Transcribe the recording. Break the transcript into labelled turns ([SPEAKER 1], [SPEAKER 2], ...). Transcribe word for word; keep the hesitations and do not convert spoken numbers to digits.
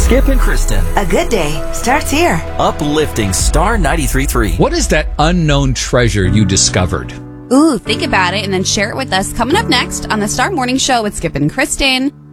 [SPEAKER 1] Skip and Kristen.
[SPEAKER 2] A good day starts here.
[SPEAKER 1] Uplifting Star ninety-three point three.
[SPEAKER 3] What is that unknown treasure you discovered?
[SPEAKER 4] Ooh, think about it and then share it with us coming up next on the Star Morning Show with Skip and Kristen.